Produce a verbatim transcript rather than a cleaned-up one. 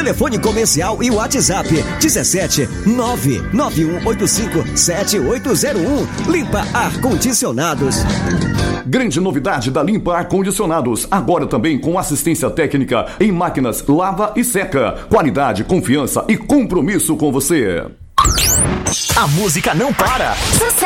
Telefone comercial e WhatsApp dezessete nove nove um oito cinco sete oito zero um. Limpa Ar-Condicionados. Grande novidade da Limpa Ar-Condicionados, agora também com assistência técnica em máquinas lava e seca. Qualidade, confiança e compromisso com você. A música não para.